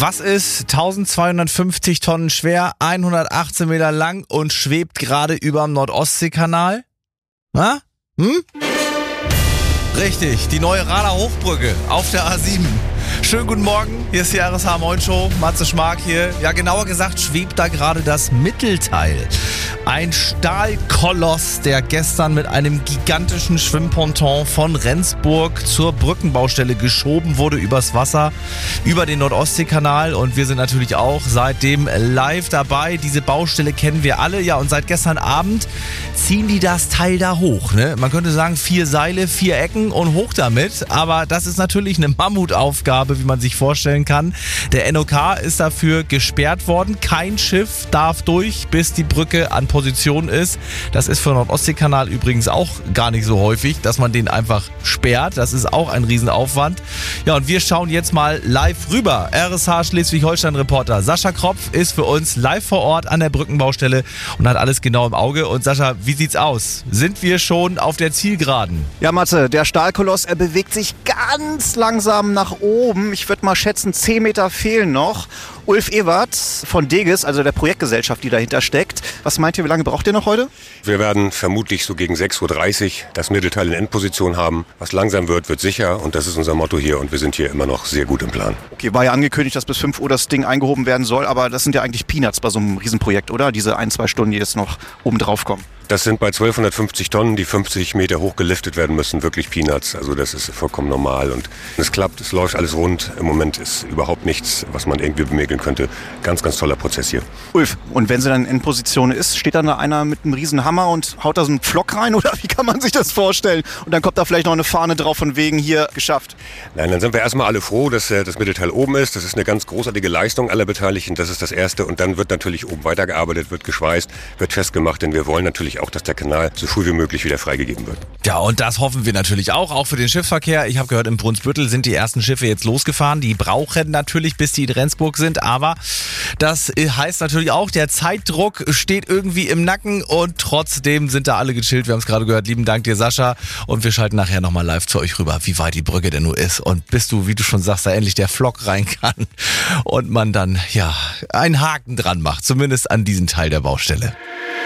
Was ist 1250 Tonnen schwer, 118 Meter lang und schwebt gerade über dem Nordostseekanal? Na? Richtig, die neue Rader Hochbrücke auf der A7. Schönen guten Morgen, hier ist die RSH Moin Show, Matze Schmark hier. Ja, genauer gesagt schwebt da gerade das Mittelteil. Ein Stahlkoloss, der gestern mit einem gigantischen Schwimmponton von Rendsburg zur Brückenbaustelle geschoben wurde übers Wasser, über den Nordostseekanal. Und wir sind natürlich auch seitdem live dabei. Diese Baustelle kennen wir alle. Ja, und seit gestern Abend ziehen die das Teil da hoch. Ne? Man könnte sagen, 4 Seile, 4 Ecken und hoch damit. Aber das ist natürlich eine Mammutaufgabe, wie man sich vorstellen kann. Der NOK ist dafür gesperrt worden. Kein Schiff darf durch, bis die Brücke an Position ist. Das ist für den Nordostseekanal übrigens auch gar nicht so häufig, dass man den einfach sperrt. Das ist auch ein Riesenaufwand. Ja, und wir schauen jetzt mal live rüber. RSH Schleswig-Holstein-Reporter Sascha Kropf ist für uns live vor Ort an der Brückenbaustelle und hat alles genau im Auge. Und Sascha, wie sieht's aus? Sind wir schon auf der Zielgeraden? Ja, Matze, der Stahlkoloss, er bewegt sich ganz langsam nach oben. Ich würde mal schätzen, 10 Meter fehlen noch. Ulf Ewert von Deges, also der Projektgesellschaft, die dahinter steckt. Was meint ihr, wie lange braucht ihr noch heute? Wir werden vermutlich so gegen 6.30 Uhr das Mittelteil in Endposition haben. Was langsam wird, wird sicher, und das ist unser Motto hier, und wir sind hier immer noch sehr gut im Plan. Okay, war ja angekündigt, dass bis 5 Uhr das Ding eingehoben werden soll, aber das sind ja eigentlich Peanuts bei so einem Riesenprojekt, oder? Diese 1-2 Stunden, die jetzt noch oben drauf kommen. Das sind bei 1250 Tonnen, die 50 Meter hoch geliftet werden müssen, wirklich Peanuts. Also das ist vollkommen normal und es klappt, es läuft alles rund. Im Moment ist überhaupt nichts, was man irgendwie bemäkeln könnte. Ganz, ganz toller Prozess hier. Ulf, und wenn sie dann in Position ist, steht dann da einer mit einem riesen Hammer und haut da so einen Pflock rein, oder wie kann man sich das vorstellen? Und dann kommt da vielleicht noch eine Fahne drauf von wegen hier geschafft. Nein, dann sind wir erstmal alle froh, dass das Mittelteil oben ist. Das ist eine ganz großartige Leistung aller Beteiligten. Das ist das Erste. Und dann wird natürlich oben weitergearbeitet, wird geschweißt, wird festgemacht, denn wir wollen natürlich auch, dass der Kanal so früh wie möglich wieder freigegeben wird. Ja, und das hoffen wir natürlich auch für den Schiffsverkehr. Ich habe gehört, im Brunsbüttel sind die ersten Schiffe jetzt losgefahren. Die brauchen natürlich, bis die in Rendsburg sind, aber das heißt natürlich auch, der Zeitdruck steht irgendwie im Nacken und trotzdem sind da alle gechillt. Wir haben es gerade gehört. Lieben Dank dir, Sascha, und wir schalten nachher nochmal live zu euch rüber, wie weit die Brücke denn nur ist und bis du, wie du schon sagst, da endlich der Flock rein kann und man dann, ja, einen Haken dran macht, zumindest an diesen Teil der Baustelle.